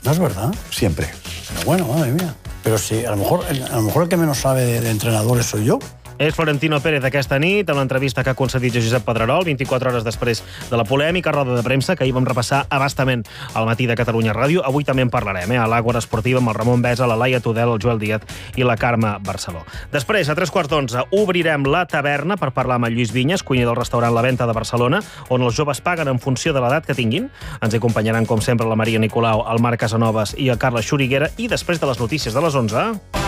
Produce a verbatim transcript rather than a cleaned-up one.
No es verdad. Siempre. Pero bueno, madre mía. Pero sí, a lo mejor, a lo mejor el que menos sabe de, de entrenadores soy yo. És Florentino Pérez aquesta nit, amb l'entrevista que ha concedit Josep Pedrerol, vint-i-quatre hores després de la polèmica roda de premsa que ahir vam repassar abastament al matí de Catalunya Ràdio. Avui també en parlarem, eh? a l'Àgora Esportiva amb el Ramon Besa, la Laia Tudel, el Joel Díaz i la Carme Barceló. Després, a tres quarts d'onze, obrirem la taverna per parlar amb el Lluís Vinyes, cuiner del restaurant La Venta de Barcelona, on els joves paguen en funció de l'edat que tinguin. Ens acompanyaran, com sempre, la Maria Nicolau, el Marc Casanovas i el Carles Xuriguera. I després de les notícies de les onze...